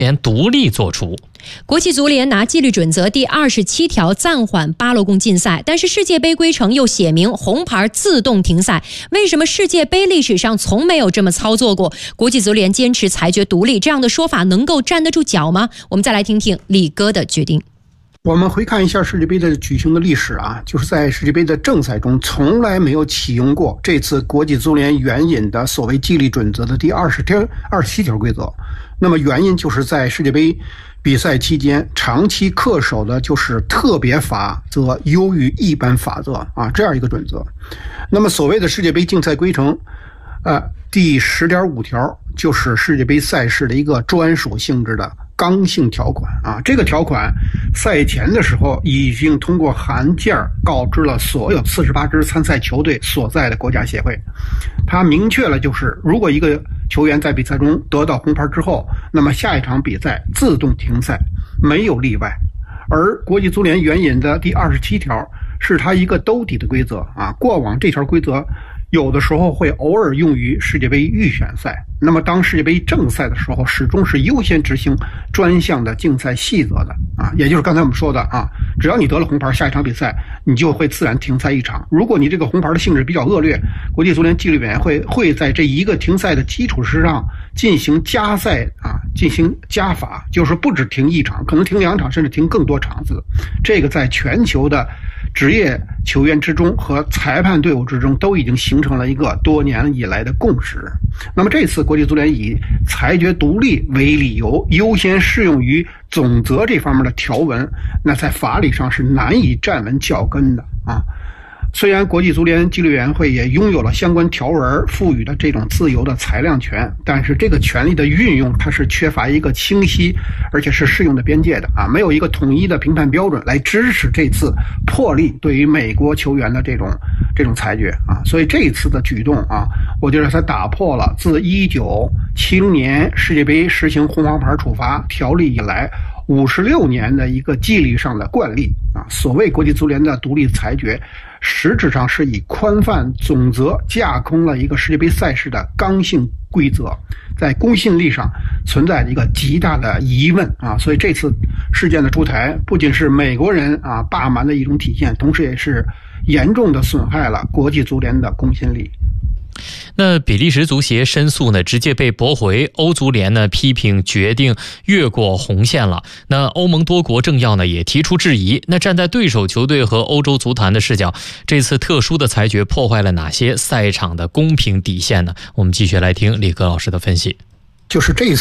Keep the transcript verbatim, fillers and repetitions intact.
联独立做出。 国际足联拿纪律准则第二十七条暂缓巴洛贡禁赛，但是世界杯规程又写明红牌自动停赛。为什么世界杯历史上从没有这么操作过？国际足联坚持裁决独立，这样的说法能够站得住脚吗？我们再来听听李哥的决定。 我们回看一下世界杯的举行的历史啊，就是在世界杯的正赛中从来没有启用过这次国际足联援引的所谓纪律准则的第二十条、二十七条规则。那么原因就是在世界杯比赛期间长期恪守的就是特别法则优于一般法则啊，这样一个准则。那么所谓的世界杯竞赛规程呃，第十点五条就是世界杯赛事的一个专属性质的刚性条款啊，这个条款赛前的时候已经通过函件告知了所有四十八支参赛球队所在的国家协会。它明确了就是如果一个球员在比赛中得到红牌之后，那么下一场比赛自动停赛，没有例外。而国际足联援引的第二十七条是它一个兜底的规则啊，过往这条规则有的时候会偶尔用于世界杯预选赛，那么当世界杯正赛的时候，始终是优先执行专项的竞赛细则的啊，也就是刚才我们说的啊，只要你得了红牌，下一场比赛你就会自然停赛一场。如果你这个红牌的性质比较恶劣，国际足联纪律委员会会在这一个停赛的基础之上进行加赛啊，进行加罚，就是不止停一场，可能停两场，甚至停更多场次。这个在全球的职业球员之中和裁判队伍之中都已经形成了一个多年以来的共识。那么这次国际足联以裁决独立为理由，优先适用于总则这方面的条文，那在法理上是难以站稳脚跟的啊。虽然国际足联纪律委员会也拥有了相关条文赋予的这种自由的裁量权，但是这个权利的运用它是缺乏一个清晰而且是适用的边界的啊，没有一个统一的评判标准来支持这次破例对于美国球员的这种这种裁决啊，所以这一次的举动啊，我觉得它打破了自一九七零年世界杯实行红黄牌处罚条例以来五十六年的一个纪律上的惯例啊。所谓国际足联的独立裁决，实质上是以宽泛总则架空了一个世界杯赛事的刚性规则，在公信力上存在一个极大的疑问啊。所以这次事件的出台，不仅是美国人啊霸蛮的一种体现，同时也是严重的损害了国际足联的公信力。 那比利时足协申诉呢，直接被驳回。欧足联呢批评决定越过红线了。那欧盟多国政要呢也提出质疑。那站在对手球队和欧洲足坛的视角，这次特殊的裁决破坏了哪些赛场的公平底线呢？我们继续来听李哥老师的分析。 就是这一次